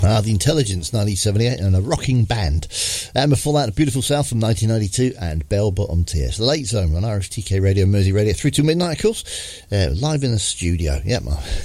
The Intelligence, 1978, and a rocking band. And before that, A Beautiful South from 1992, and Bell Bottom Tears. The Late Zone on RFTK Radio, Mersey Radio, through to midnight, of course. Live in the studio. Yep.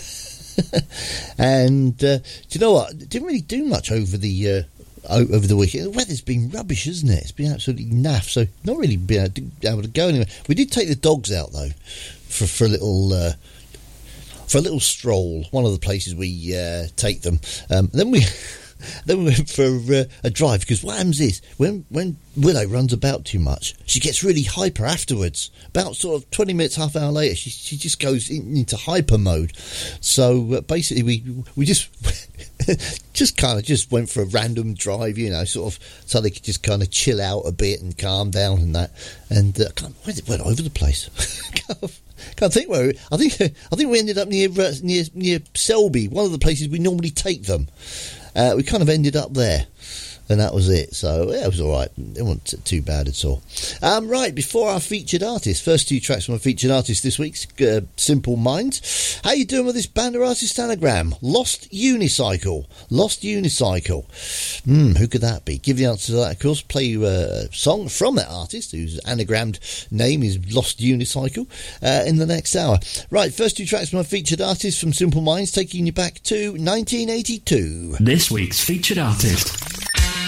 And do you know what? Didn't really do much over the weekend. The weather's been rubbish, isn't it? It's been absolutely naff, so not really been able to go anywhere. We did take the dogs out, though, for a little stroll. One of the places we take them. Then we went for a drive, because what happens is when Willow runs about too much, she gets really hyper afterwards. About sort of 20 minutes, half hour later, she just goes into hyper mode. So basically we just just went for a random drive, sort of so they could just kind of chill out a bit and calm down and that. And it went over the place. Can't think where. I think we ended up near Selby, one of the places we normally take them. We kind of ended up there, and that was it. So yeah, it was all right. It wasn't too bad at all. Right, before our featured artist, first two tracks from our featured artist this week's Simple Minds. How you doing with this band or artist anagram? Lost Unicycle. Who could that be? Give the answer to that, of course. Play you a song from that artist whose anagrammed name is Lost Unicycle in the next hour. Right, first two tracks from our featured artist from Simple Minds, taking you back to 1982. This week's featured artist.